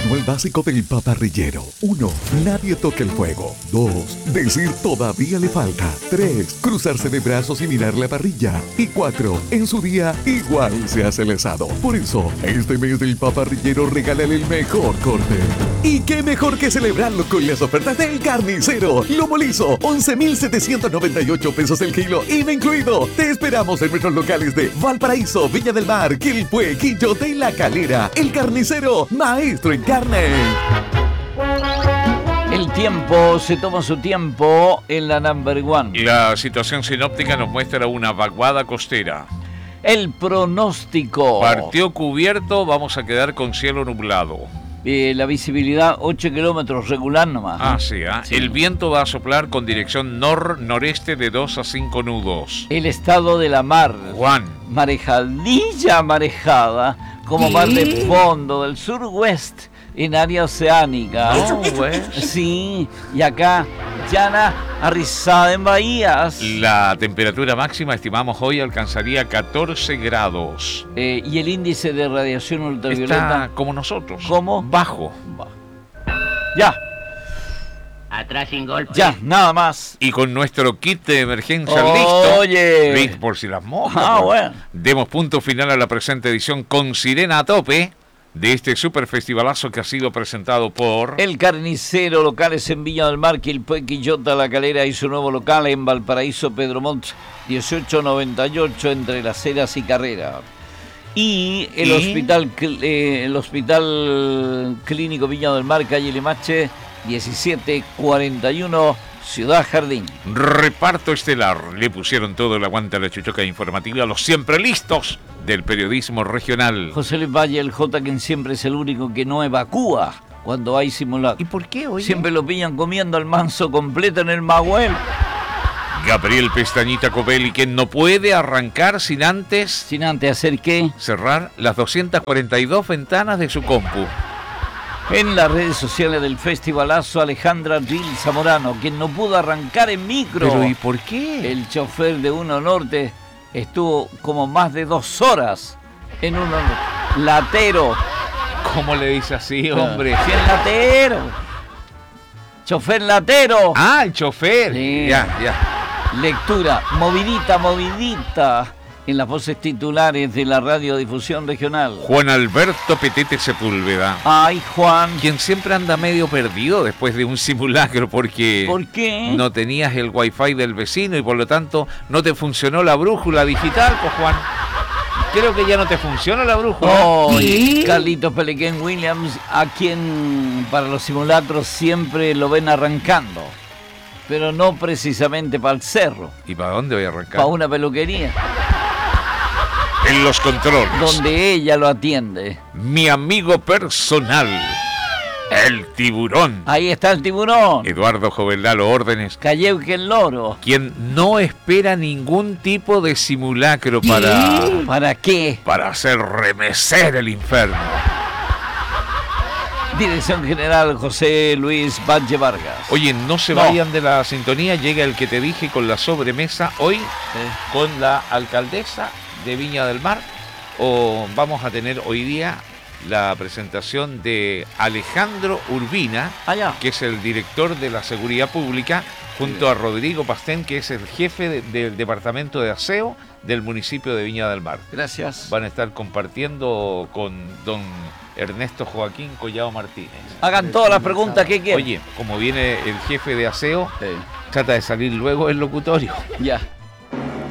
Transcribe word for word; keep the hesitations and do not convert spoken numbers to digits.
Manual básico del paparrillero. uno. Nadie toque el fuego. dos. Decir todavía le falta. tres. Cruzarse de brazos y mirar la parrilla. Y cuatro. En su día, igual se hace el asado. Por eso, este mes del paparrillero regálale el mejor corte. ¿Y qué mejor que celebrarlo con las ofertas del Carnicero? Lomo liso, once mil setecientos noventa y ocho pesos el kilo, I V A incluido. Te esperamos en nuestros locales de Valparaíso, Viña del Mar, Quilpué, Quillote y La Calera. El Carnicero, maestro en carne. El tiempo, se toma su tiempo en la number one. La situación sinóptica nos muestra una vaguada costera. El pronóstico. Partió cubierto, vamos a quedar con cielo nublado. Eh, la visibilidad ocho kilómetros regular nomás. Ah, sí, ¿eh? Sí. El viento va a soplar con dirección nor-noreste de dos a cinco nudos. El estado de la mar. Juan. Marejadilla marejada, como mar de fondo del sur-west en área oceánica. No, güey. Sí, y acá, llana arrizada en bahías. La temperatura máxima, estimamos hoy, alcanzaría catorce grados. Eh, y el índice de radiación ultravioleta. Está como nosotros. ¿Cómo? Bajo. Bajo. Ya. Atrás sin golpe. Ya, nada más. Y con nuestro kit de emergencia oh, listo. Oye. Listo por si las moscas. Ah, bueno. Demos punto final a la presente edición con sirena a tope de este super festivalazo que ha sido presentado por El Carnicero, locales en Viña del Mar, Quilpué, Quillota, La Calera y su nuevo local en Valparaíso, Pedro Montt, dieciocho noventa y ocho entre Las Heras y Carrera. Y el ¿Y? hospital eh, el hospital clínico Viña del Mar, calle Limache, diecisiete cuarenta y uno, Ciudad Jardín. Reparto estelar. Le pusieron todo el aguante a la chuchoca informativa, los siempre listos del periodismo regional. José Luis Valle, el J, quien siempre es el único que no evacúa cuando hay simulacro. ¿Y por qué hoy? Siempre lo pillan comiendo al manso completo en el Maguel. Gabriel Pestañita Covelli, quien no puede arrancar sin antes... Sin antes hacer qué? Cerrar las doscientas cuarenta y dos ventanas de su compu. En las redes sociales del festivalazo, Alejandra Ril Zamorano, quien no pudo arrancar en micro. ¿Pero y por qué? El chofer de Uno Norte estuvo como más de dos horas en Uno Norte. Latero. ¿Cómo le dice así, hombre? Sí, el latero. Chofer latero. Ah, el chofer. Sí. Ya, ya. Lectura, movidita, movidita, en las voces titulares de la radiodifusión regional. Juan Alberto Petete Sepúlveda. Ay, Juan. Quien siempre anda medio perdido después de un simulacro porque... ¿Por qué? No tenías el wifi del vecino y por lo tanto no te funcionó la brújula digital, pues Juan. Creo que ya no te funciona la brújula. Oh, Carlitos Pelequén Williams, a quien para los simulacros siempre lo ven arrancando, pero no precisamente para el cerro. ¿Y para dónde voy a arrancar? Para una peluquería. En los controles. Donde ella lo atiende. Mi amigo personal, el tiburón. Ahí está el tiburón. Eduardo Joveldalo Órdenes. Calleuque el loro. Quien no espera ningún tipo de simulacro para... ¿Para qué? Para hacer remecer el infierno. Dirección General José Luis Valle Vargas. Oye, no se No. vayan de la sintonía. Llega el que te dije con la sobremesa hoy Sí. con la alcaldesa de Viña del Mar. O vamos a tener hoy día la presentación de Alejandro Urbina, Allá. que es el director de la Seguridad Pública, junto a Rodrigo Pastén, que es el jefe de- del Departamento de Aseo del municipio de Viña del Mar. Gracias. Van a estar compartiendo con don Ernesto Joaquín Collado Martínez. Hagan todas las preguntas que quieran. Oye, como viene el jefe de aseo, Sí. trata de salir luego el locutorio. Ya.